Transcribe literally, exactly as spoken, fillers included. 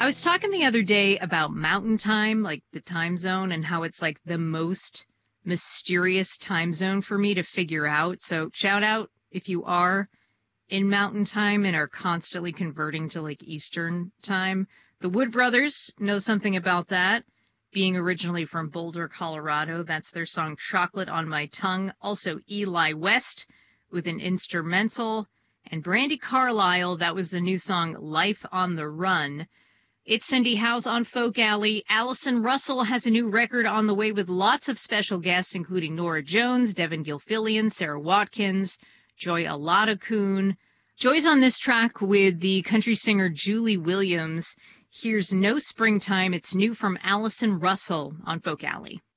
I was talking the other day about mountain time, like the time zone, and how it's like the most mysterious time zone for me to figure out. So shout out if you are in mountain time and are constantly converting to like Eastern time. The Wood Brothers know something about that. Being originally from Boulder, Colorado, that's their song Chocolate on My Tongue. Also Eli West with an instrumental. And Brandi Carlile, that was the new song Life on the Run. It's Cindy Howes on Folk Alley. Allison Russell has a new record on the way with lots of special guests, including Norah Jones, Devin Gilfillian, Sarah Watkins, Joy Alada-Kun. Joy's on this track with the country singer Julie Williams. Here's No Springtime. It's new from Allison Russell on Folk Alley.